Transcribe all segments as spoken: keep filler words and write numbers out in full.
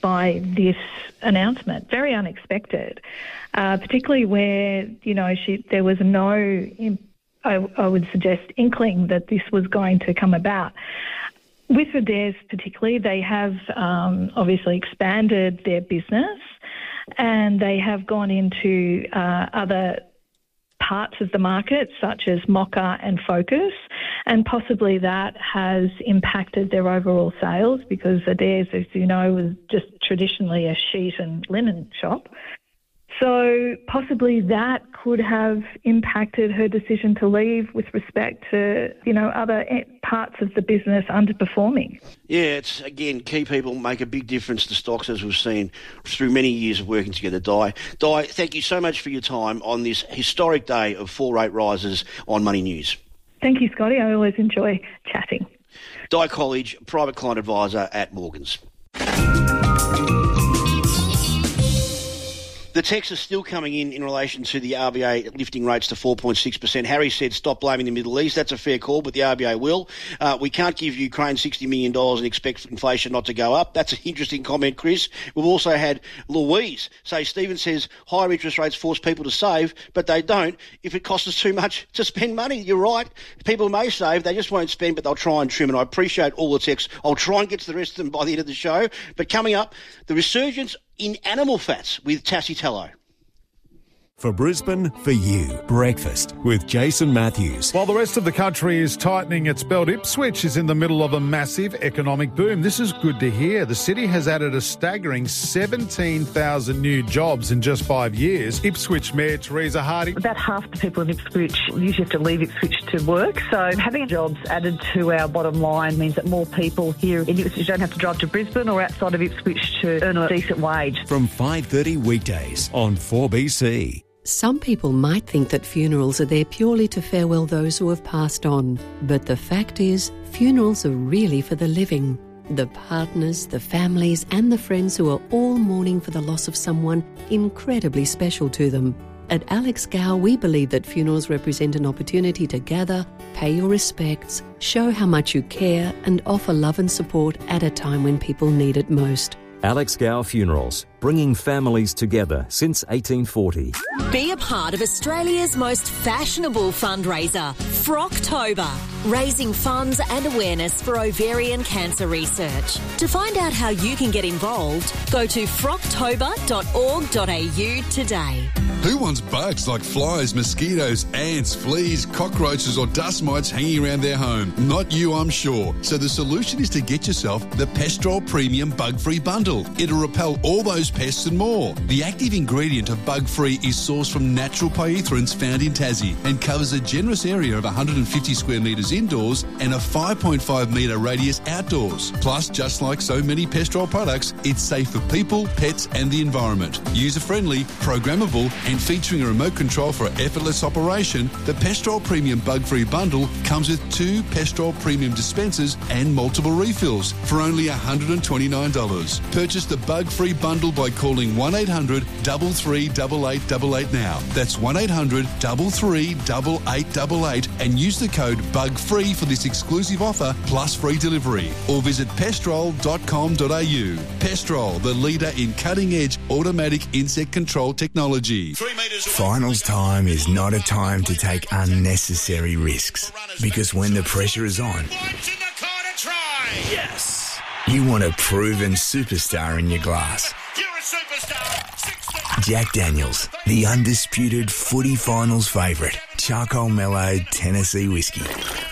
by this announcement. Very unexpected, uh, particularly where, you know, she there was no, I, I would suggest, inkling that this was going to come about. With Adairs particularly, they have um, obviously expanded their business and they have gone into uh, other parts of the market, such as Mocka and Focus, and possibly that has impacted their overall sales because Adairs, as you know, was just traditionally a sheet and linen shop. So possibly that could have impacted her decision to leave with respect to, you know, other parts of the business underperforming. Yeah, it's, again, key people make a big difference to stocks, as we've seen through many years of working together. Di, Di, thank you so much for your time on this historic day of four rate rises on Money News. Thank you, Scotty. I always enjoy chatting. Di College, Private Client Advisor at Morgans. The texts are still coming in in relation to the R B A lifting rates to four point six percent. Harry said, stop blaming the Middle East. That's a fair call, but the R B A will. Uh, we can't give Ukraine sixty million dollars and expect inflation not to go up. That's an interesting comment, Chris. We've also had Louise say, Stephen says, higher interest rates force people to save, but they don't if it costs us too much to spend money. You're right. People may save, they just won't spend, but they'll try and trim. And I appreciate all the texts. I'll try and get to the rest of them by the end of the show. But coming up, the resurgence in animal fats with Tassie Tello. For Brisbane, for you, breakfast with Jason Matthews. While the rest of the country is tightening its belt, Ipswich is in the middle of a massive economic boom. This is good to hear. The city has added a staggering seventeen thousand new jobs in just five years. Ipswich Mayor Teresa Hardy. About half the people in Ipswich usually have to leave Ipswich to work. So having jobs added to our bottom line means that more people here in Ipswich don't have to drive to Brisbane or outside of Ipswich to earn a decent wage. From five thirty weekdays on four B C. Some people might think that funerals are there purely to farewell those who have passed on. But the fact is, funerals are really for the living. The partners, the families and the friends who are all mourning for the loss of someone incredibly special to them. At Alex Gow, we believe that funerals represent an opportunity to gather, pay your respects, show how much you care and offer love and support at a time when people need it most. Alex Gow Funerals, bringing families together since eighteen forty. Be a part of Australia's most fashionable fundraiser, Frocktober, raising funds and awareness for ovarian cancer research. To find out how you can get involved, go to frocktober dot org dot a u today. Who wants bugs like flies, mosquitoes, ants, fleas, cockroaches or dust mites hanging around their home? Not you, I'm sure. So the solution is to get yourself the Pestrol Premium Bug-Free Bundle. It'll repel all those pests and more. The active ingredient of Bug-Free is sourced from natural pyrethroids found in Tassie and covers a generous area of one hundred fifty square metres indoors and a five point five metre radius outdoors. Plus, just like so many Pestrol products, it's safe for people, pets and the environment. User-friendly, programmable and featuring a remote control for effortless operation, the Pestrol Premium Bug-Free Bundle comes with two Pestrol Premium dispensers and multiple refills for only one hundred twenty-nine dollars. Purchase the Bug-Free Bundle by calling one eight hundred, three three eight eight eight eight now. That's one eight hundred, three three eight eight eight eight and use the code BUGFREE for this exclusive offer plus free delivery. Or visit pestrol dot com dot a u. Pestrol, the leader in cutting-edge automatic insect control technology. Finals time is not a time to take unnecessary risks because when the pressure is on, Yes! you want a proven superstar in your glass. You're a superstar! Jack Daniels, the undisputed footy finals favourite. Charcoal mellowed Tennessee whiskey.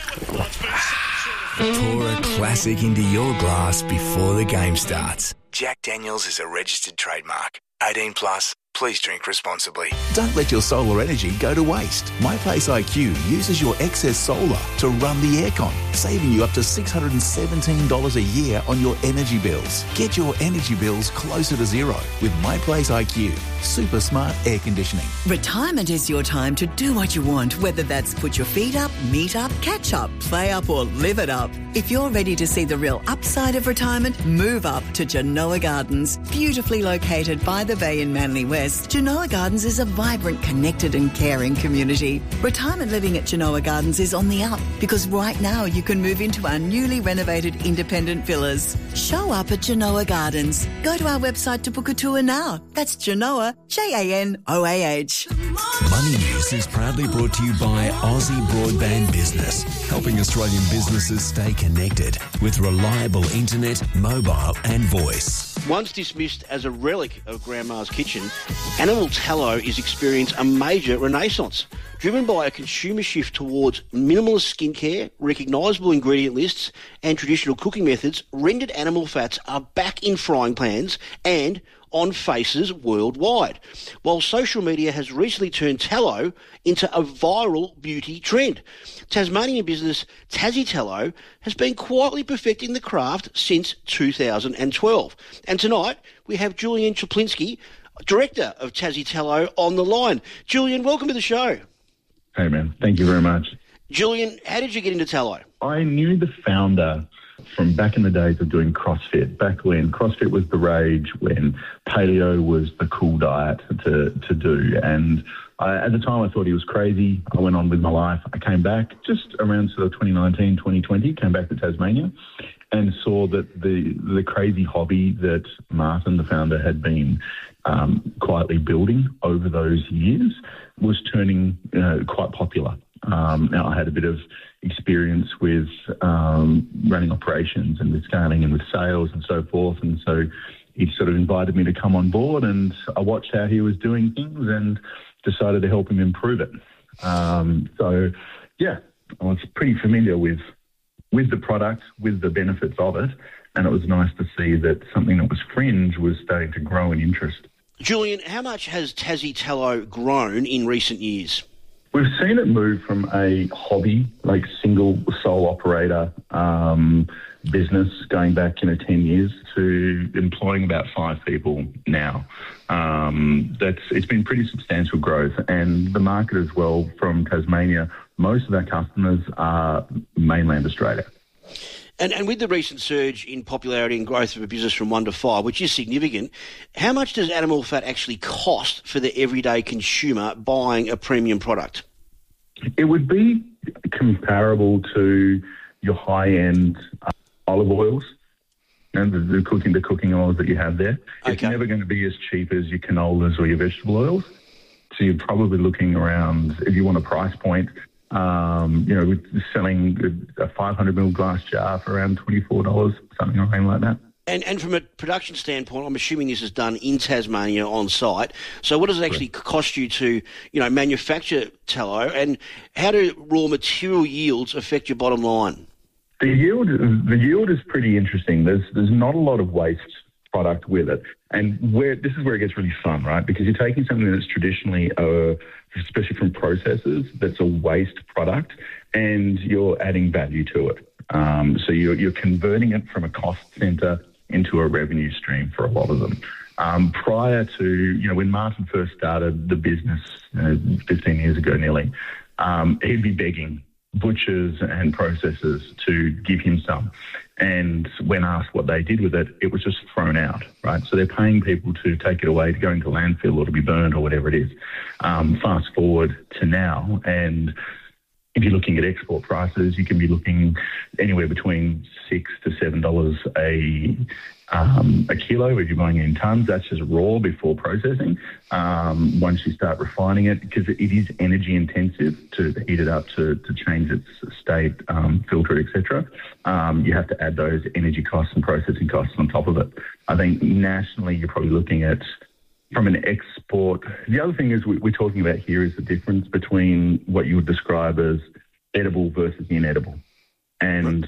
Pour a classic into your glass before the game starts. Jack Daniels is a registered trademark. eighteen plus. Please drink responsibly. Don't let your solar energy go to waste. MyPlace I Q uses your excess solar to run the aircon, saving you up to six hundred seventeen dollars a year on your energy bills. Get your energy bills closer to zero with MyPlace I Q. Super smart air conditioning. Retirement is your time to do what you want, whether that's put your feet up, meet up, catch up, play up or live it up. If you're ready to see the real upside of retirement, move up to Genoa Gardens, beautifully located by the bay in Manly West. West, Genoa Gardens is a vibrant, connected and caring community. Retirement living at Genoa Gardens is on the up because right now you can move into our newly renovated independent villas. Show up at Genoa Gardens. Go to our website to book a tour now. That's Genoa, J A N O A H. Money News is proudly brought to you by Aussie Broadband Business, helping Australian businesses stay connected with reliable internet, mobile and voice. Once dismissed as a relic of Grandma's kitchen, animal tallow is experiencing a major renaissance, driven by a consumer shift towards minimalist skincare, recognisable ingredient lists and traditional cooking methods. Rendered animal fats are back in frying pans and on faces worldwide, while social media has recently turned tallow into a viral beauty trend. Tasmanian business Tassie Tallow has been quietly perfecting the craft since two thousand twelve. And tonight we have Julian Czaplinski, Director of Tassie Tallow, on the line. Julian, welcome to the show. Hey man, thank you very much. Julian, how did you get into tallow? I knew the founder from back in the days of doing CrossFit, back when CrossFit was the rage, when paleo was the cool diet to, to do. And I, at the time, I thought he was crazy. I went on with my life. I came back just around sort of twenty nineteen, twenty twenty, came back to Tasmania and saw that the, the crazy hobby that Martin, the founder, had been um, quietly building over those years was turning uh, quite popular. Um, now, I had a bit of experience with um, running operations and with scaling and with sales and so forth. And so he sort of invited me to come on board, and I watched how he was doing things and decided to help him improve it. Um, so, yeah, I was pretty familiar with with the product, with the benefits of it, and it was nice to see that something that was fringe was starting to grow in interest. Julian, how much has Tassie Tallow grown in recent years? We've seen it move from a hobby, like single sole operator um, business going back, you know, ten years to employing about five people now. Um, that's it's been pretty substantial growth, and the market as well from Tasmania. Most of our customers are mainland Australia. And, and with the recent surge in popularity and growth of a business from one to five, which is significant, how much does animal fat actually cost for the everyday consumer buying a premium product? It would be comparable to your high-end uh, olive oils and the, the cooking the cooking oils that you have there. Okay. It's never going to be as cheap as your canolas or your vegetable oils. So you're probably looking around, if you want a price point, Um, you know, we're selling a five hundred milliliter glass jar for around twenty-four dollars, something around like that. And and from a production standpoint, I'm assuming this is done in Tasmania on site. So what does it actually Correct. cost you to, you know, manufacture tallow, and how do raw material yields affect your bottom line? The yield, the yield is pretty interesting. There's there's not a lot of waste product with it, and where this is where it gets really fun, right? Because you're taking something that's traditionally a especially from processors, that's a waste product, and you're adding value to it. Um, so you're, you're converting it from a cost center into a revenue stream for a lot of them. Um, prior to, you know, when Martin first started the business uh, fifteen years ago nearly, um, he'd be begging butchers and processors to give him some. And when asked what they did with it, it was just thrown out, right? So they're paying people to take it away, to go into landfill or to be burned or whatever it is. Um, fast forward to now, and if you're looking at export prices, you can be looking anywhere between six to seven dollars a um, a kilo if you're buying it in tons. That's just raw before processing. Um, once you start refining it, because it is energy intensive to heat it up, to, to change its state, um, filter it, et cetera. Um, you have to add those energy costs and processing costs on top of it. I think nationally you're probably looking at, from an export, the other thing is we, we're talking about here is the difference between what you would describe as edible versus inedible. And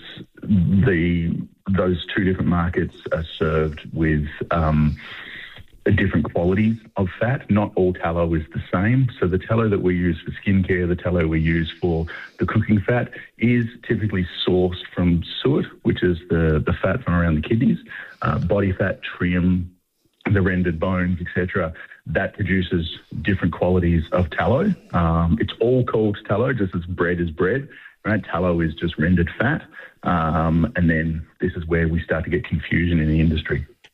the those two different markets are served with um, different qualities of fat. Not all tallow is the same. So the tallow that we use for skincare, the tallow we use for the cooking fat, is typically sourced from suet, which is the, the fat from around the kidneys, uh, body fat, trium, the rendered bones, et cetera. That produces different qualities of tallow. Um, it's all called tallow, just as bread is bread, right? Tallow is just rendered fat. Um, and then this is where we start to get confusion in the industry.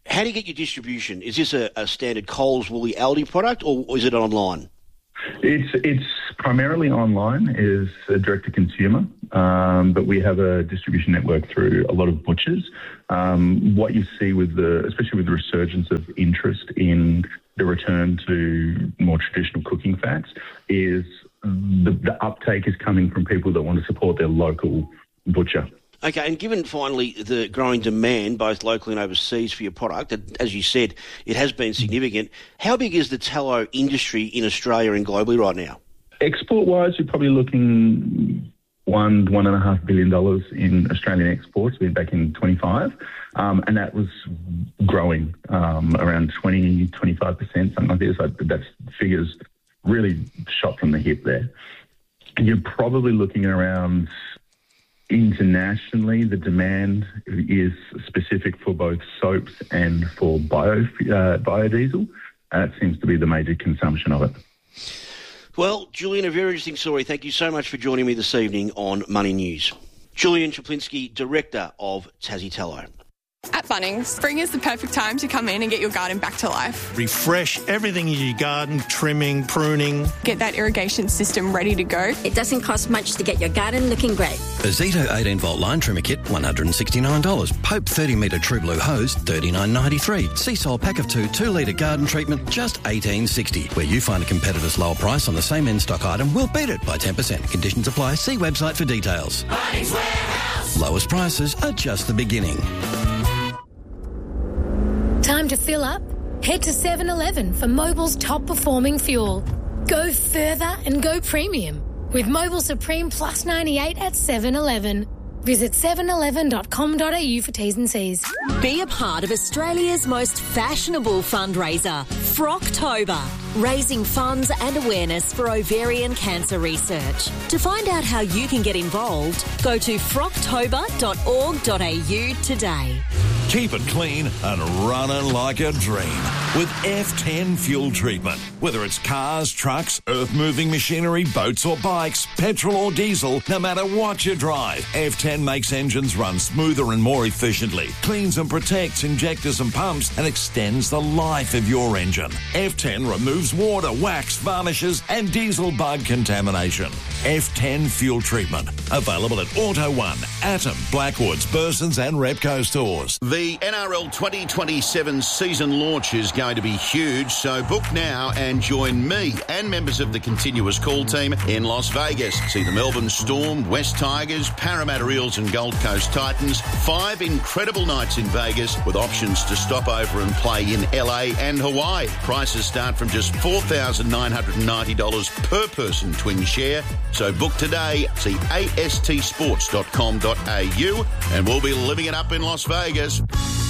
How do you get your distribution? Is this a, a standard Coles, Woolly, Aldi product, or is it online? It's it's primarily online, is direct to consumer, um, but we have a distribution network through a lot of butchers. Um, what you see with the, especially with the resurgence of interest in the return to more traditional cooking fats, is the, the uptake is coming from people that want to support their local butcher. Okay, and given finally the growing demand, both locally and overseas, for your product, as you said, it has been significant. How big is the tallow industry in Australia and globally right now? Export-wise, you're probably looking one, one and a half billion dollars in Australian exports back in twenty-five, um, and that was growing um, around twenty, twenty-five percent, something like this. So that's figures really shot from the hip there. You're probably looking around. Internationally, the demand is specific for both soaps and for bio uh, biodiesel. That seems to be the major consumption of it. Well, Julian, a very interesting story. Thank you so much for joining me this evening on Money News. Julian Czaplinski, Director of Tassie Tallow. At Bunnings, spring is the perfect time to come in and get your garden back to life. Refresh everything in your garden, trimming, pruning. Get that irrigation system ready to go. It doesn't cost much to get your garden looking great. A Zito eighteen volt line trimmer kit, one hundred sixty-nine dollars. Pope thirty metre True Blue hose, thirty-nine ninety-three. Seasol pack of two, two litre garden treatment, just eighteen sixty. Where you find a competitor's lower price on the same in-stock item, we'll beat it by ten percent. Conditions apply. See website for details. Bunnings Warehouse. Lowest prices are just the beginning. Time to fill up? Head to seven eleven for Mobil's top performing fuel. Go further and go premium with Mobil Supreme Plus ninety-eight at seven eleven. Visit seven eleven dot com dot a u for T's and C's. Be a part of Australia's most fashionable fundraiser, Frocktober, raising funds and awareness for ovarian cancer research. To find out how you can get involved, go to frocktober dot org dot a u today. Keep it clean and running like a dream with F ten fuel treatment. Whether it's cars, trucks, earth-moving machinery, boats or bikes, petrol or diesel, no matter what you drive, F ten makes engines run smoother and more efficiently, cleans and protects injectors and pumps, and extends the life of your engine. F ten removes water, wax, varnishes and diesel bug contamination. F ten fuel treatment. Available at Auto One, Atom, Blackwoods, Bursons and Repco stores. The N R L twenty twenty-seven season launch is going to be huge, so book now and join me and members of the Continuous Call team in Las Vegas. See the Melbourne Storm, West Tigers, Parramatta Eels and Gold Coast Titans. Five incredible nights in Vegas with options to stop over and play in L A and Hawaii. Prices start from just four thousand nine hundred ninety dollars per person twin share. So book today. See a s t sports dot com dot a u and we'll be living it up in Las Vegas.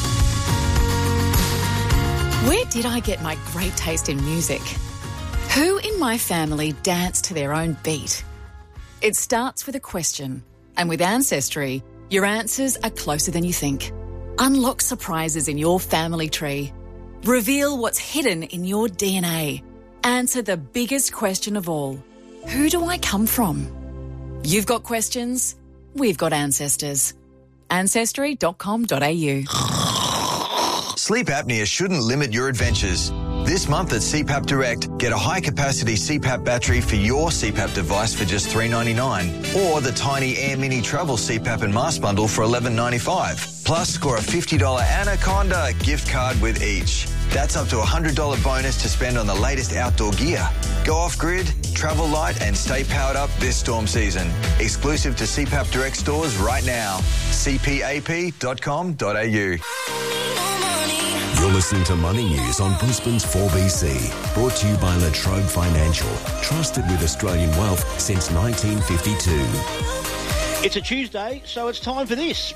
Where did I get my great taste in music? Who in my family danced to their own beat? It starts with a question, and with Ancestry, your answers are closer than you think. Unlock surprises in your family tree. Reveal what's hidden in your D N A. Answer the biggest question of all. Who do I come from? You've got questions, we've got ancestors. ancestry dot com dot a u. Sleep apnea shouldn't limit your adventures. This month at C PAP Direct, get a high-capacity C PAP battery for your C PAP device for just three dollars ninety-nine, or the tiny Air Mini Travel C PAP and mask bundle for eleven dollars ninety-five. Plus, score a fifty dollars Anaconda gift card with each. That's up to a one hundred dollars bonus to spend on the latest outdoor gear. Go off-grid, travel light and stay powered up this storm season. Exclusive to C PAP Direct stores right now. c p a p dot com dot a u. You're listening to Money News on Brisbane's four B C. Brought to you by La Trobe Financial. Trusted with Australian wealth since nineteen fifty-two. It's a Tuesday, so it's time for this.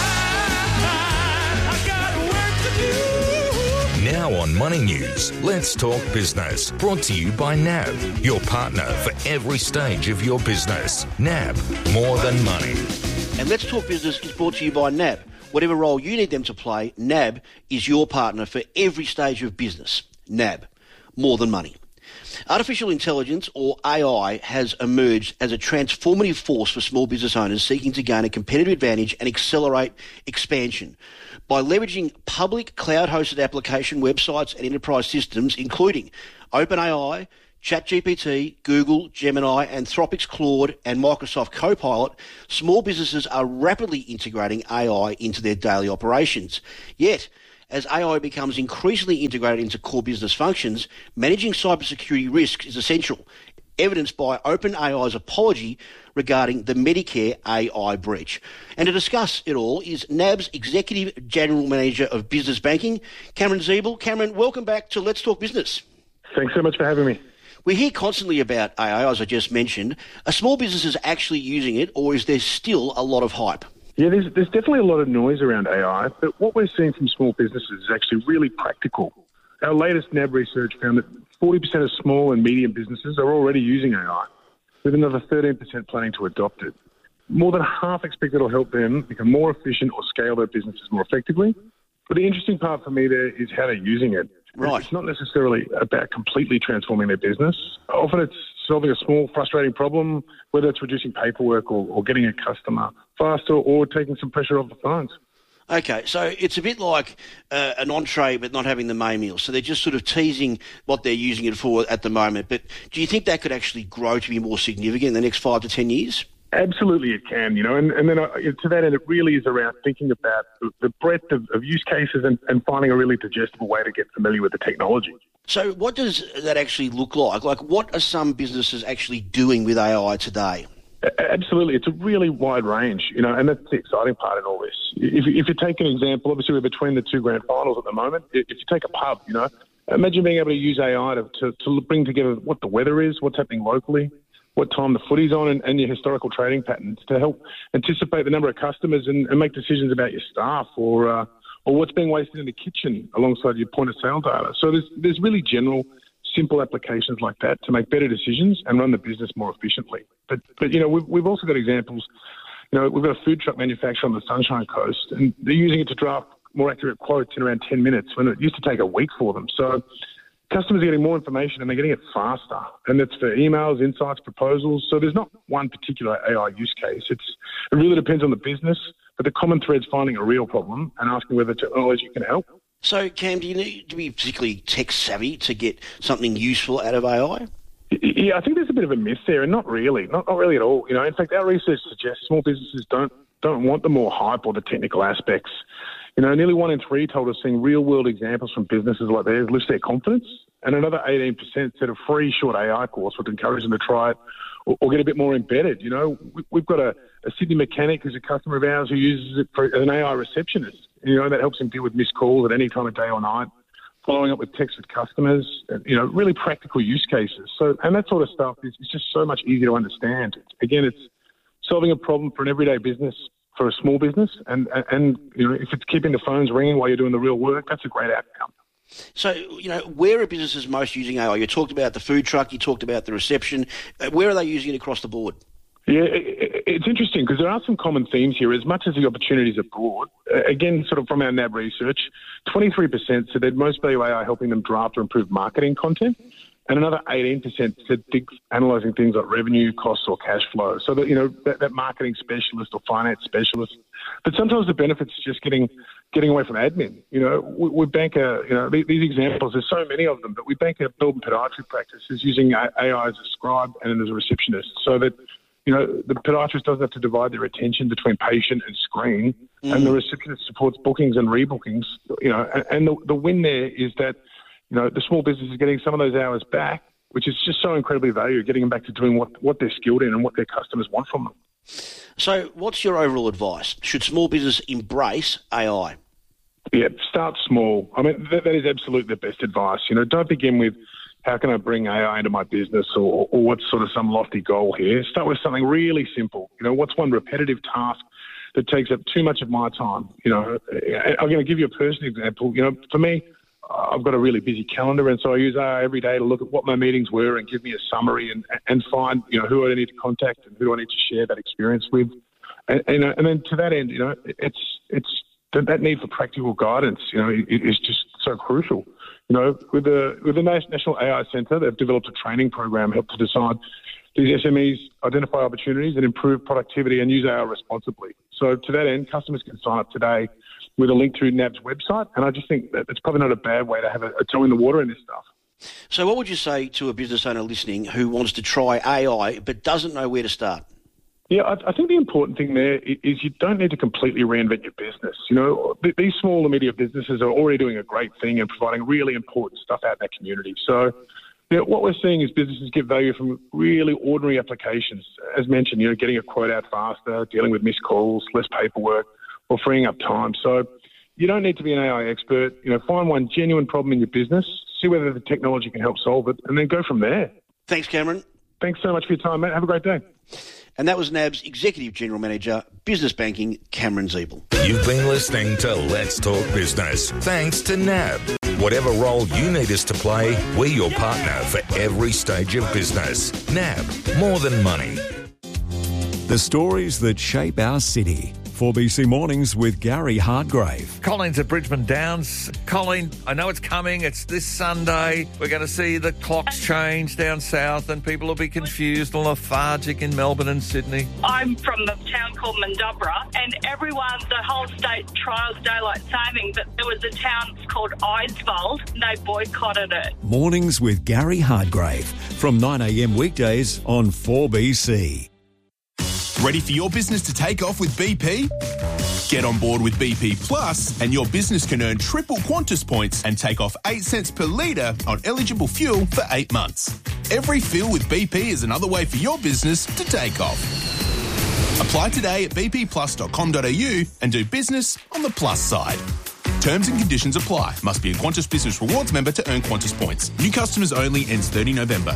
Now on Money News, let's talk business. Brought to you by N A B, your partner for every stage of your business. N A B, more than money. And Let's Talk Business is brought to you by N A B. Whatever role you need them to play, N A B is your partner for every stage of business. N A B, more than money. Artificial intelligence, or A I, has emerged as a transformative force for small business owners seeking to gain a competitive advantage and accelerate expansion. By leveraging public cloud-hosted application websites and enterprise systems, including OpenAI, ChatGPT, Google, Gemini, Anthropic's Claude, and Microsoft Copilot, small businesses are rapidly integrating A I into their daily operations. Yet, as A I becomes increasingly integrated into core business functions, managing cybersecurity risks is essential, evidenced by OpenAI's apology regarding the Medicare A I breach. And to discuss it all is N A B's Executive General Manager of Business Banking, Cameron Zeeble. Cameron, welcome back to Let's Talk Business. Thanks so much for having me. We hear constantly about A I, as I just mentioned. Are small businesses actually using it, or is there still a lot of hype? Yeah, there's, there's definitely a lot of noise around A I, but what we're seeing from small businesses is actually really practical. Our latest N A B research found that forty percent of small and medium businesses are already using A I, with another thirteen percent planning to adopt it. More than half expect it'll help them become more efficient or scale their businesses more effectively. But the interesting part for me there is how they're using it. Right. It's not necessarily about completely transforming their business. Often it's solving a small, frustrating problem, whether it's reducing paperwork or, or getting a customer faster or taking some pressure off the phones. Okay, so it's a bit like uh, an entree but not having the main meal. So they're just sort of teasing what they're using it for at the moment. But do you think that could actually grow to be more significant in the next five to ten years? Absolutely it can, you know, and, and then uh, to that end, it really is around thinking about the, the breadth of, of use cases and, and finding a really digestible way to get familiar with the technology. So what does that actually look like? Like, what are some businesses actually doing with A I today? Absolutely. It's a really wide range, you know, and that's the exciting part in all this. If, if you take an example, obviously we're between the two grand finals at the moment. If you take a pub, you know, imagine being able to use A I to, to, to bring together what the weather is, what's happening locally, what time the footy's on, and, and your historical trading patterns to help anticipate the number of customers and, and make decisions about your staff or uh, or what's being wasted in the kitchen alongside your point of sale data. So there's there's really general, simple applications like that to make better decisions and run the business more efficiently. But but you know we've we've also got examples. You know we've got a food truck manufacturer on the Sunshine Coast, and they're using it to draft more accurate quotes in around ten minutes when it used to take a week for them. So customers are getting more information and they're getting it faster. And that's for emails, insights, proposals. So there's not one particular A I use case. It's It really depends on the business, but the common thread's finding a real problem and asking whether technology can help. So, Cam, do you need to be particularly tech savvy to get something useful out of A I? Yeah, I think there's a bit of a myth there, and not really, not, not really at all. You know, in fact, our research suggests small businesses don't don't want the more hype or the technical aspects. You know, nearly one in three told us seeing real-world examples from businesses like theirs lifts their confidence, and another eighteen percent said a free short A I course would encourage them to try it or, or get a bit more embedded. You know, we, we've got a, a Sydney mechanic who's a customer of ours who uses it for, as an A I receptionist. You know, that helps him deal with missed calls at any time of day or night, following up with texts with customers, and, you know, really practical use cases. So, and that sort of stuff is, is just so much easier to understand. Again, it's solving a problem for an everyday business, for a small business, and, and you know, if it's keeping the phones ringing while you're doing the real work, that's a great outcome. So, you know, where are businesses most using A I? You talked about the food truck, you talked about the reception. Where are they using it across the board? Yeah, it's interesting because there are some common themes here. As much as the opportunities are broad, again, sort of from our N A B research, twenty-three percent said they'd most value A I helping them draft or improve marketing content, and another eighteen percent said think, analysing things like revenue, costs, or cash flow. So that, you know, that, that marketing specialist or finance specialist. But sometimes the benefits is just getting getting away from admin. You know, we, we bank a, you know, these examples, there's so many of them, but we bank a Melbourne podiatry practice is using A I as a scribe and as a receptionist, so that, you know, the podiatrist doesn't have to divide their attention between patient and screen, mm. and the receptionist supports bookings and rebookings. You know, and, and the, the win there is that, you know, the small business is getting some of those hours back, which is just so incredibly valuable, getting them back to doing what, what they're skilled in and what their customers want from them. So what's your overall advice? Should small business embrace A I? Yeah, start small. I mean, that, that is absolutely the best advice. You know, don't begin with, how can I bring A I into my business, or, or what's sort of some lofty goal here? Start with something really simple. You know, what's one repetitive task that takes up too much of my time? You know, I'm going to give you a personal example. You know, for me, I've got a really busy calendar, and so I use A I every day to look at what my meetings were and give me a summary and, and find, you know, who I need to contact and who do I need to share that experience with. And, and, and then to that end, you know, it's it's that need for practical guidance, you know, is just so crucial. You know, with the with the National A I Centre, they've developed a training program help to decide these S M Es identify opportunities and improve productivity and use A I responsibly. So to that end, customers can sign up today with a link through NAB's website, and I just think that it's probably not a bad way to have a, a toe in the water in this stuff. So what would you say to a business owner listening who wants to try A I but doesn't know where to start? Yeah, I, I think the important thing there is you don't need to completely reinvent your business. You know, these small and medium businesses are already doing a great thing and providing really important stuff out in their community. So, you know, what we're seeing is businesses get value from really ordinary applications. As mentioned, you know, getting a quote out faster, dealing with missed calls, less paperwork, or freeing up time. So you don't need to be an A I expert. You know, find one genuine problem in your business, see whether the technology can help solve it, and then go from there. Thanks, Cameron. Thanks so much for your time, mate. Have a great day. And that was NAB's Executive General Manager, Business Banking, Cameron Zeeble. You've been listening to Let's Talk Business. Thanks to NAB. Whatever role you need us to play, we're your partner for every stage of business. NAB, more than money. The stories that shape our city. four B C Mornings with Gary Hardgrave. Colin's at Bridgeman Downs. Colin, I know it's coming. It's this Sunday. We're going to see the clocks change down south and people will be confused and lethargic in Melbourne and Sydney. I'm from the town called Mandubra, and everyone, the whole state trials daylight saving, but there was a town called Eidsvold and they boycotted it. Mornings with Gary Hardgrave from nine a m weekdays on four B C. Ready for your business to take off with B P? Get on board with B P Plus and your business can earn triple Qantas points and take off eight cents per litre on eligible fuel for eight months. Every fill with B P is another way for your business to take off. Apply today at b p plus dot com dot a u and do business on the plus side. Terms and conditions apply. Must be a Qantas Business Rewards member to earn Qantas points. New customers only, ends thirtieth of November.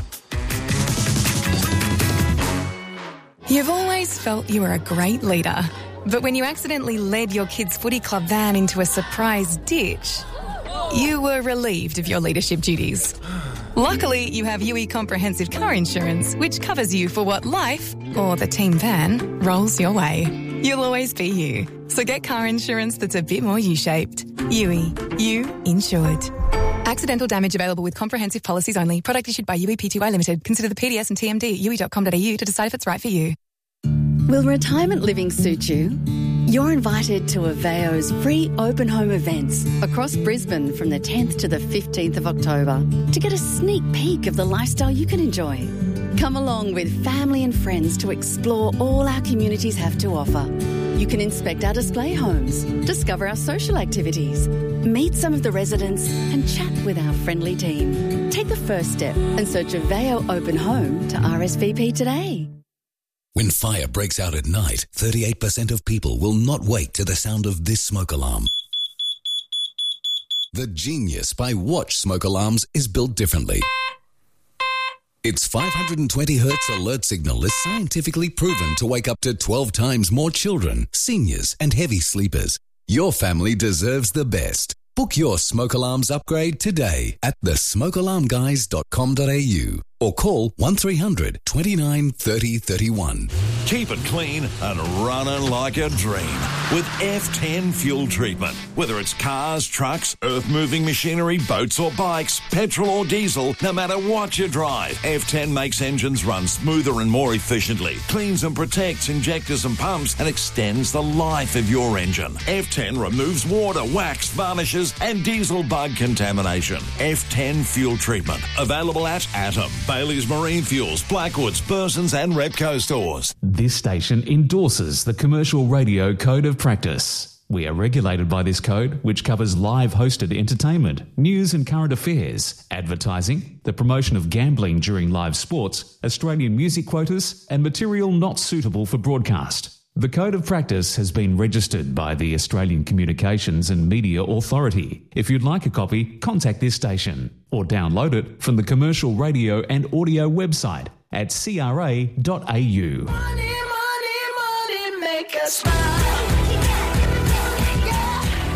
You've always felt you were a great leader, but when you accidentally led your kids' footy club van into a surprise ditch, you were relieved of your leadership duties. Luckily, you have U E Comprehensive Car Insurance, which covers you for what life, or the team van, rolls your way. You'll always be you. So get car insurance that's a bit more U-shaped. U E. You insured. Accidental damage available with comprehensive policies only. Product issued by U E P T Y Limited. Consider the P D S and T M D at u e dot com dot a u to decide if it's right for you. Will retirement living suit you? You're invited to Aveo's free open home events across Brisbane from the tenth to the fifteenth of October to get a sneak peek of the lifestyle you can enjoy. Come along with family and friends to explore all our communities have to offer. You can inspect our display homes, discover our social activities, meet some of the residents and chat with our friendly team. Take the first step and search Aveo Open Home to R S V P today. When fire breaks out at night, thirty-eight percent of people will not wake to the sound of this smoke alarm. The Genius by Watch smoke alarms is built differently. Its five hundred twenty hertz alert signal is scientifically proven to wake up to twelve times more children, seniors, and heavy sleepers. Your family deserves the best. Book your smoke alarms upgrade today at the smoke alarm guys dot com dot a u or call one three hundred, twenty-nine, thirty, thirty-one. Keep it clean and running like a dream with F ten fuel treatment. Whether it's cars, trucks, earth-moving machinery, boats or bikes, petrol or diesel, no matter what you drive, F ten makes engines run smoother and more efficiently, cleans and protects injectors and pumps, and extends the life of your engine. F ten removes water, wax, varnishes, and diesel bug contamination. F ten fuel treatment. Available at Atom, Bailey's Marine Fuels, Blackwoods, Burson's and Repco stores. This station endorses the Commercial Radio Code of Practice. We are regulated by this code, which covers live hosted entertainment, news and current affairs, advertising, the promotion of gambling during live sports, Australian music quotas, and material not suitable for broadcast. The Code of Practice has been registered by the Australian Communications and Media Authority. If you'd like a copy, contact this station or download it from the Commercial Radio and Audio website at c r a dot a u. Money, money, money, make us smile.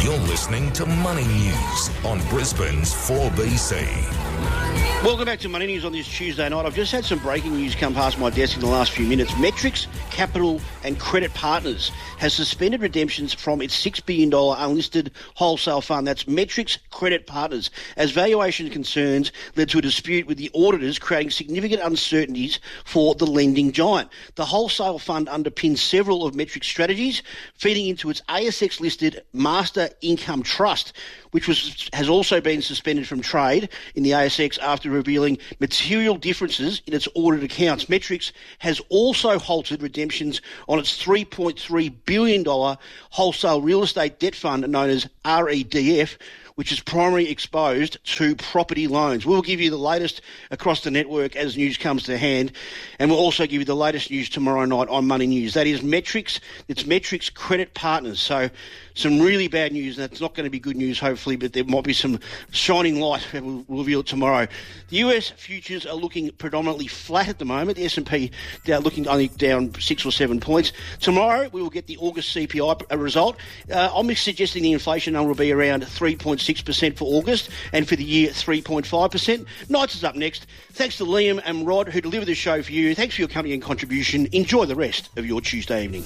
You're listening to Money News on Brisbane's four B C. Welcome back to Money News on this Tuesday night. I've just had some breaking news come past my desk in the last few minutes. Metrics Capital and Credit Partners has suspended redemptions from its six billion dollars unlisted wholesale fund. That's Metrics Credit Partners, as valuation concerns led to a dispute with the auditors, creating significant uncertainties for the lending giant. The wholesale fund underpins several of Metrics' strategies, feeding into its A S X-listed Master Income Trust, which was has also been suspended from trade in the A S X after revealing material differences in its audit accounts. Metrics has also halted redemptions on its three point three billion dollars wholesale real estate debt fund known as R E D F, which is primarily exposed to property loans. We'll give you the latest across the network as news comes to hand, and we'll also give you the latest news tomorrow night on Money News. That is Metrics, it's Metrics Credit Partners. So some really bad news, and that's not going to be good news, hopefully, but there might be some shining light, and we'll, we'll reveal it tomorrow. The U S futures are looking predominantly flat at the moment. The S and P down, looking only down six or seven points. Tomorrow, we will get the August C P I result. Uh, I'm suggesting the inflation number will be around three point six percent for August, and for the year, three point five percent. Nights is up next. Thanks to Liam and Rod, who delivered this show for you. Thanks for your company and contribution. Enjoy the rest of your Tuesday evening.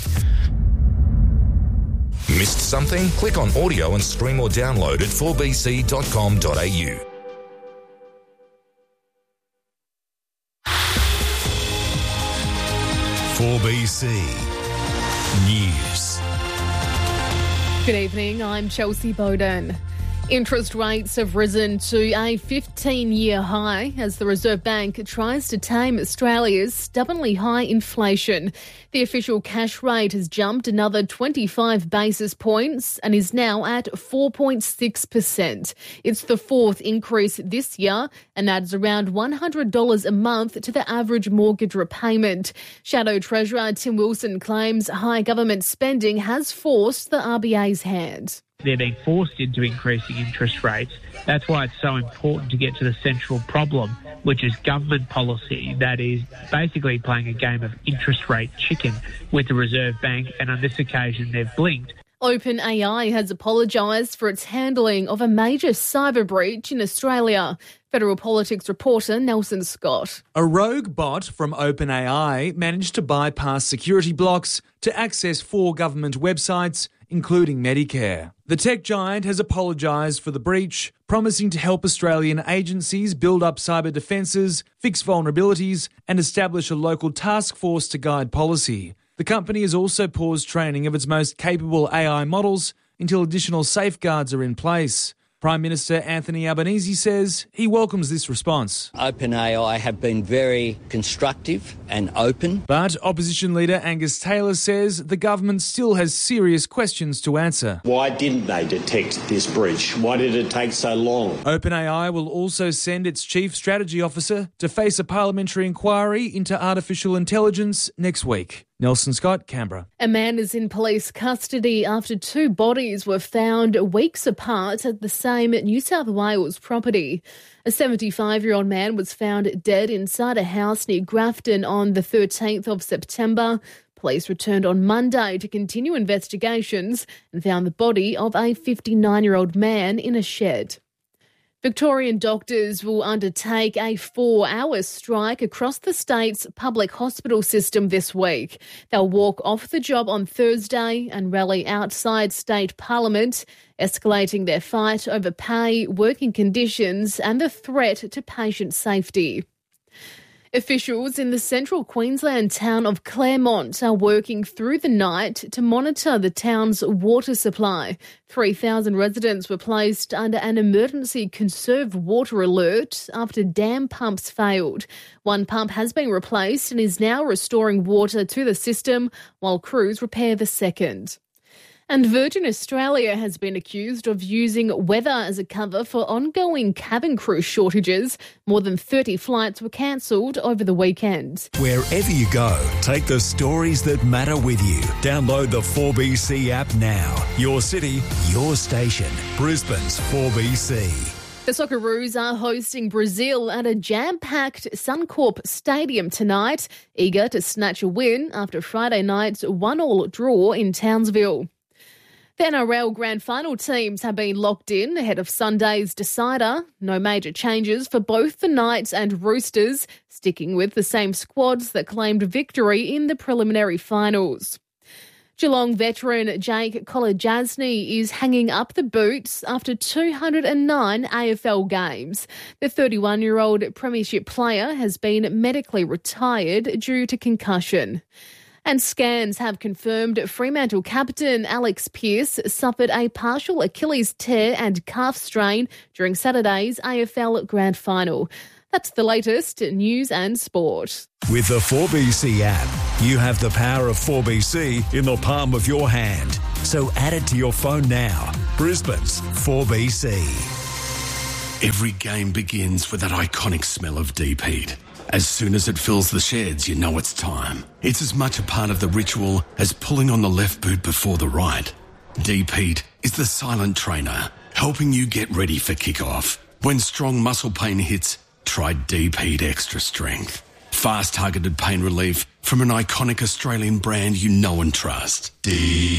Missed something? Click on audio and stream or download at four b c dot com dot a u. four B C News. Good evening, I'm Chelsea Bowden. Interest rates have risen to a fifteen-year high as the Reserve Bank tries to tame Australia's stubbornly high inflation. The official cash rate has jumped another twenty-five basis points and is now at four point six percent. It's the fourth increase this year and adds around one hundred dollars a month to the average mortgage repayment. Shadow Treasurer Tim Wilson claims high government spending has forced the R B A's hand. They're being forced into increasing interest rates. That's why it's so important to get to the central problem, which is government policy that is basically playing a game of interest rate chicken with the Reserve Bank, and on this occasion they've blinked. OpenAI has apologised for its handling of a major cyber breach in Australia. Federal Politics reporter Nelson Scott. A rogue bot from OpenAI managed to bypass security blocks to access four government websites, including Medicare. The tech giant has apologised for the breach, promising to help Australian agencies build up cyber defences, fix vulnerabilities, and establish a local task force to guide policy. The company has also paused training of its most capable A I models until additional safeguards are in place. Prime Minister Anthony Albanese says he welcomes this response. OpenAI have been very constructive and open. But opposition leader Angus Taylor says the government still has serious questions to answer. Why didn't they detect this breach? Why did it take so long? OpenAI will also send its chief strategy officer to face a parliamentary inquiry into artificial intelligence next week. Nelson Scott, Canberra. A man is in police custody after two bodies were found weeks apart at the same New South Wales property. A seventy-five-year-old man was found dead inside a house near Grafton on the thirteenth of September. Police returned on Monday to continue investigations and found the body of a fifty-nine-year-old man in a shed. Victorian doctors will undertake a four-hour strike across the state's public hospital system this week. They'll walk off the job on Thursday and rally outside state parliament, escalating their fight over pay, working conditions and the threat to patient safety. Officials in the central Queensland town of Claremont are working through the night to monitor the town's water supply. three thousand residents were placed under an emergency conserve water alert after dam pumps failed. One pump has been replaced and is now restoring water to the system while crews repair the second. And Virgin Australia has been accused of using weather as a cover for ongoing cabin crew shortages. More than thirty flights were cancelled over the weekend. Wherever you go, take the stories that matter with you. Download the four B C app now. Your city, your station. Brisbane's four B C. The Socceroos are hosting Brazil at a jam-packed Suncorp Stadium tonight, eager to snatch a win after Friday night's one-all draw in Townsville. The N R L Grand Final teams have been locked in ahead of Sunday's decider. No major changes for both the Knights and Roosters, sticking with the same squads that claimed victory in the preliminary finals. Geelong veteran Jake Kolodjasny is hanging up the boots after two hundred nine A F L games. The thirty-one-year-old premiership player has been medically retired due to concussion. And scans have confirmed Fremantle captain Alex Pearce suffered a partial Achilles tear and calf strain during Saturday's A F L Grand Final. That's the latest news and sport. With the four B C app, you have the power of four B C in the palm of your hand. So add it to your phone now. Brisbane's four B C. Every game begins with that iconic smell of deep heat. As soon as it fills the sheds, you know it's time. It's as much a part of the ritual as pulling on the left boot before the right. Deep heat is the silent trainer, helping you get ready for kickoff. When strong muscle pain hits, try Deep Heat Extra Strength. Fast targeted pain relief from an iconic Australian brand you know and trust. Deep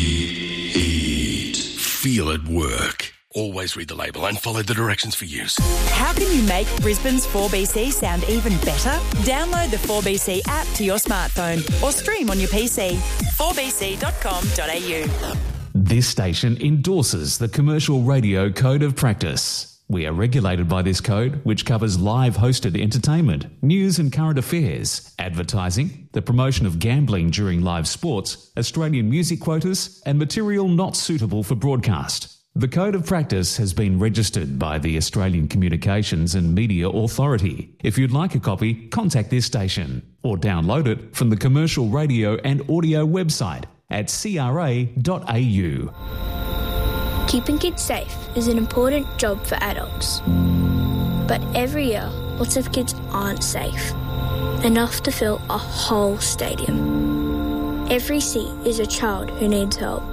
Heat. Feel it work. Always read the label and follow the directions for use. How can you make Brisbane's four B C sound even better? Download the four B C app to your smartphone or stream on your P C. four b c dot com dot a u. This station endorses the Commercial Radio Code of Practice. We are regulated by this code, which covers live hosted entertainment, news and current affairs, advertising, the promotion of gambling during live sports, Australian music quotas, and material not suitable for broadcast. The Code of Practice has been registered by the Australian Communications and Media Authority. If you'd like a copy, contact this station or download it from the Commercial Radio and Audio website at c r a dot a u. Keeping kids safe is an important job for adults. But every year, lots of kids aren't safe. Enough to fill a whole stadium. Every seat is a child who needs help.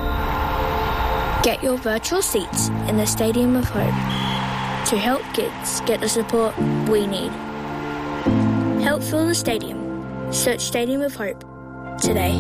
Get your virtual seats in the Stadium of Hope to help kids get the support we need. Help fill the stadium. Search Stadium of Hope today.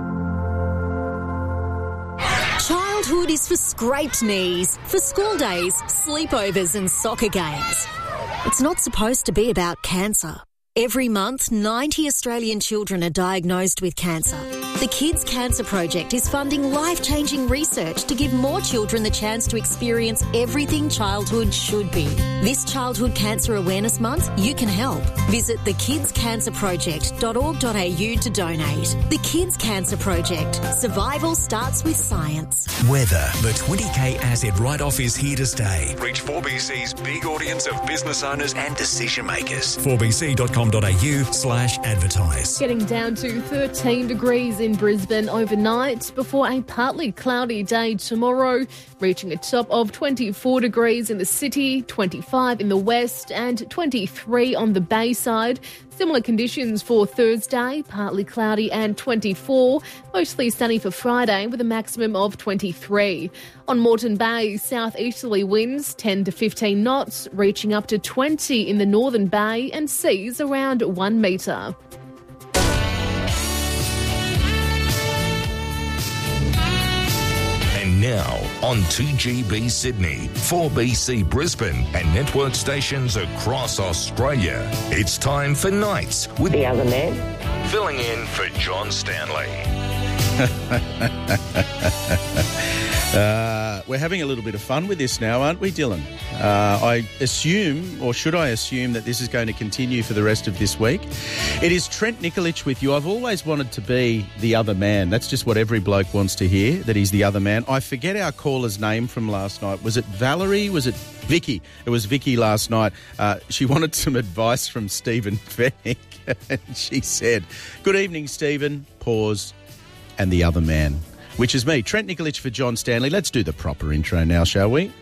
Childhood is for scraped knees, for school days, sleepovers and soccer games. It's not supposed to be about cancer. Every month, ninety Australian children are diagnosed with cancer. The Kids Cancer Project is funding life-changing research to give more children the chance to experience everything childhood should be. This Childhood Cancer Awareness Month, you can help. Visit the kids cancer project dot org dot a u to donate. The Kids Cancer Project. Survival starts with science. Weather. The twenty k asset write-off is here to stay. Reach four B C's big audience of business owners and decision makers. four b c dot com dot a u slash advertise. Getting down to thirteen degrees in Brisbane overnight before a partly cloudy day tomorrow, reaching a top of twenty-four degrees in the city, twenty-five in the west and twenty-three on the Bayside. Similar conditions for Thursday, partly cloudy and twenty-four, mostly sunny for Friday with a maximum of twenty-three. On Moreton Bay, southeasterly winds ten to fifteen knots, reaching up to twenty in the Northern Bay and seas around one metre. Now on two G B Sydney, four B C Brisbane and network stations across Australia. It's time for Nights with The Other Man. Filling in for John Stanley. uh, we're having a little bit of fun with this now, aren't we, Dylan? Uh, I assume, or should I assume, that this is going to continue for the rest of this week. It is Trent Nikolic with you. I've always wanted to be the other man. That's just what every bloke wants to hear, that he's the other man. I forget our caller's name from last night. Was it Valerie? Was it Vicky? It was Vicky last night. Uh, she wanted some advice from Stephen Fennick. And she said, "Good evening, Stephen." Pause. And the other man, which is me, Trent Nikolic for John Stanley. Let's do the proper intro now, shall we?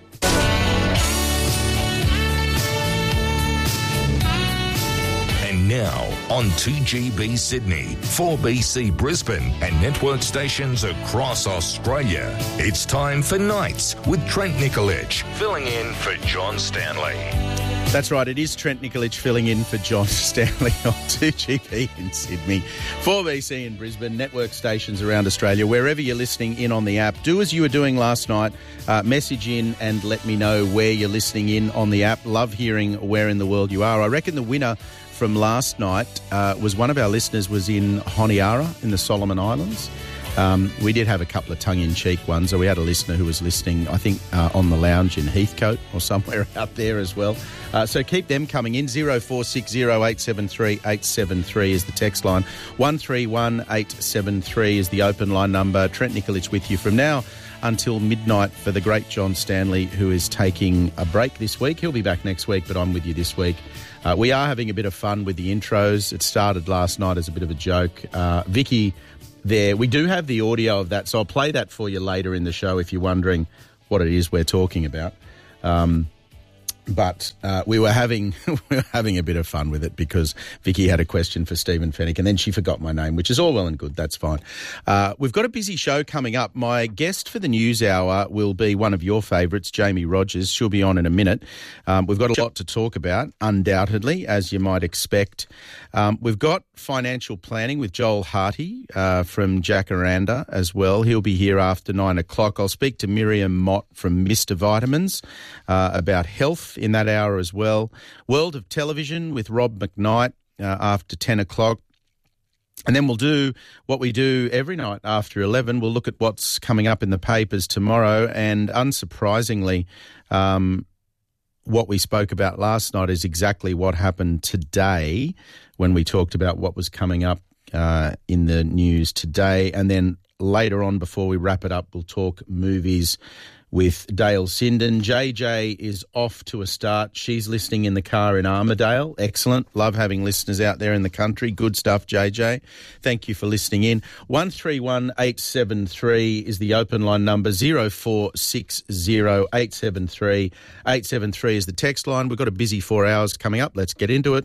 And now on two G B Sydney, four B C Brisbane and network stations across Australia. It's time for Nights with Trent Nikolic, filling in for John Stanley. That's right, it is Trent Nikolic filling in for John Stanley on two G B in Sydney, four B C in Brisbane, network stations around Australia. Wherever you're listening in on the app, do as you were doing last night. Uh, message in and let me know where you're listening in on the app. Love hearing where in the world you are. I reckon the winner from last night uh, was one of our listeners was in Honiara in the Solomon Islands. Um, we did have a couple of tongue-in-cheek ones. So we had a listener who was listening, I think, uh, on the lounge in Heathcote or somewhere out there as well. Uh, so keep them coming in. zero four six zero eight seven three eight seven three is the text line. one three one eight seven three is the open line number. Trent Nikolic with you from now until midnight for the great John Stanley, who is taking a break this week. He'll be back next week, but I'm with you this week. Uh, we are having a bit of fun with the intros. It started last night as a bit of a joke. Uh, Vicky... There, we do have the audio of that, so I'll play that for you later in the show if you're wondering what it is we're talking about. Um, but uh, we were having we were having a bit of fun with it because Vicky had a question for Stephen Fennick and then she forgot my name, which is all well and good. That's fine. Uh, we've got a busy show coming up. My guest for the news hour will be one of your favourites, Jamie Rogers. She'll be on in a minute. Um, we've got a lot to talk about, undoubtedly, as you might expect. Um, we've got financial planning with Joel Harty uh, from Jacaranda as well. He'll be here after nine o'clock. I'll speak to Miriam Mott from Mister Vitamins uh, about health in that hour as well. World of Television with Rob McKnight uh, after ten o'clock. And then we'll do what we do every night after eleven. We'll look at what's coming up in the papers tomorrow. And unsurprisingly, um, what we spoke about last night is exactly what happened today when we talked about what was coming up uh, in the news today. And then later on, before we wrap it up, we'll talk movies with Dale Sinden. J J is off to a start. She's listening in the car in Armidale. Excellent. Love having listeners out there in the country. Good stuff, J J. Thank you for listening in. one three one eight seven three is the open line number. zero four six zero eight seven three eight seven three is the text line. We've got a busy four hours coming up. Let's get into it.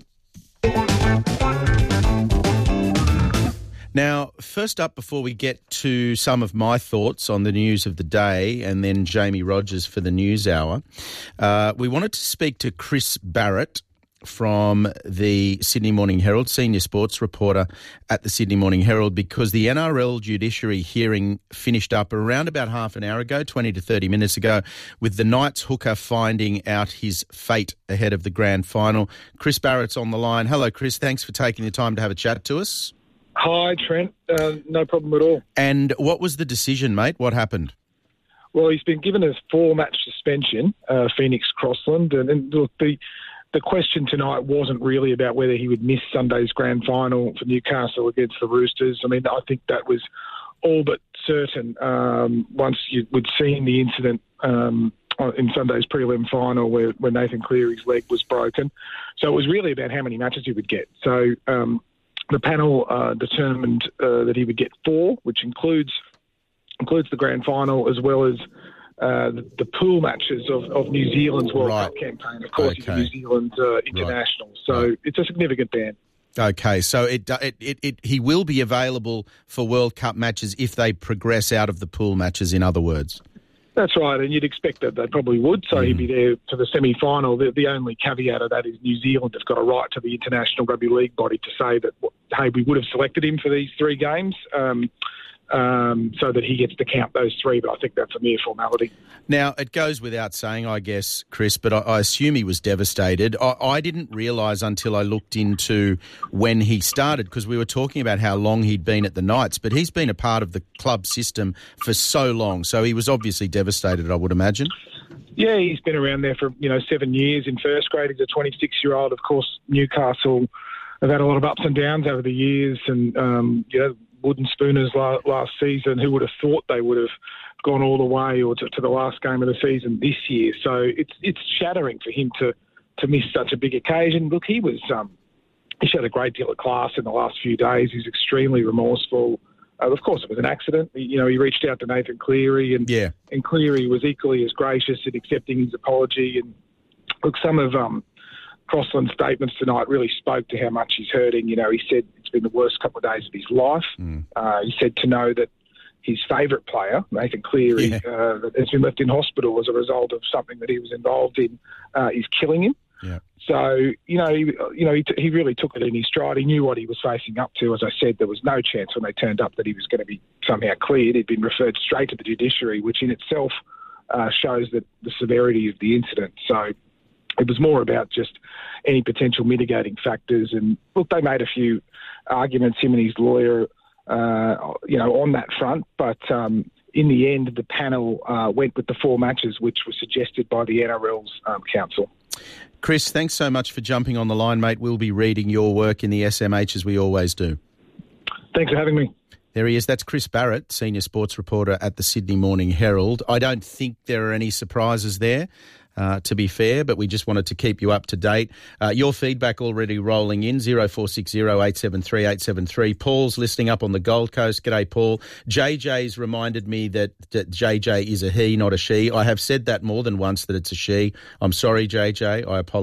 Now, first up, before we get to some of my thoughts on the news of the day and then Jamie Rogers for the news hour, uh, we wanted to speak to Chris Barrett from the Sydney Morning Herald, senior sports reporter at the Sydney Morning Herald, because the N R L judiciary hearing finished up around about half an hour ago, twenty to thirty minutes ago, with the Knights hooker finding out his fate ahead of the grand final. Chris Barrett's on the line. Hello, Chris. Thanks for taking the time to have a chat to us. Hi, Trent. Uh, no problem at all. And what was the decision, mate? What happened? Well, he's been given a four-match suspension, uh, Phoenix Crossland. And, and look, the, the question tonight wasn't really about whether he would miss Sunday's grand final for Newcastle against the Roosters. I mean, I think that was all but certain um, once you would seen the incident um, in Sunday's prelim final where, where Nathan Cleary's leg was broken. So it was really about how many matches he would get. So... Um, The panel uh, determined uh, that he would get four, which includes includes the grand final as well as uh, the, the pool matches of, of New Zealand's World right. Cup campaign. Of course, okay. he's a New Zealand uh, international, right. so right. it's a significant ban. Okay, so it, it it it he will be available for World Cup matches if they progress out of the pool matches, in other words. That's right, and you'd expect that they probably would, so mm. he'd be there for the semi-final. The, the only caveat of that is New Zealand have got a right to the International Rugby League body to say that, hey, we would have selected him for these three games um, um, so that he gets to count those three, but I think that's a mere formality. Now, it goes without saying, I guess, Chris, but I, I assume he was devastated. I, I didn't realise until I looked into when he started, because we were talking about how long he'd been at the Knights, but he's been a part of the club system for so long, so he was obviously devastated, I would imagine. Yeah, he's been around there for, you know, seven years in first grade. He's a twenty-six-year-old. Of course, Newcastle have had a lot of ups and downs over the years, and, um, you know, Wooden Spooners last, last season, who would have thought they would have gone all the way or to, to the last game of the season this year. So it's it's shattering for him to, to miss such a big occasion. Look, he was um, he showed a great deal of class in the last few days. He's extremely remorseful. Uh, of course, it was an accident. You know, he reached out to Nathan Cleary, and yeah. and Cleary was equally as gracious in accepting his apology. And look, some of um, Crossland's statements tonight really spoke to how much he's hurting. You know, he said it's been the worst couple of days of his life. Mm. Uh, he said to know that his favourite player, Nathan Cleary, yeah. uh, has been left in hospital as a result of something that he was involved in, uh, is killing him. Yeah. So, you know, he, you know, he, t- he really took it in his stride. He knew what he was facing up to. As I said, there was no chance when they turned up that he was going to be somehow cleared. He'd been referred straight to the judiciary, which in itself uh, shows that the severity of the incident. So it was more about just any potential mitigating factors. And, look, they made a few arguments, him and his lawyer, uh, you know, on that front. But um, in the end, the panel uh, went with the four matches, which was suggested by the N R L's um, counsel. Chris, thanks so much for jumping on the line, mate. We'll be reading your work in the S M H as we always do. Thanks for having me. There he is. That's Chris Barrett, senior sports reporter at the Sydney Morning Herald. I don't think there are any surprises there, uh, to be fair, but we just wanted to keep you up to date. Uh, your feedback already rolling in, zero four six zero eight seven three eight seven three. Paul's listening up on the Gold Coast. G'day, Paul. J J's reminded me that, that J J is a he, not a she. I have said that more than once, that it's a she. I'm sorry, J J. I apologise.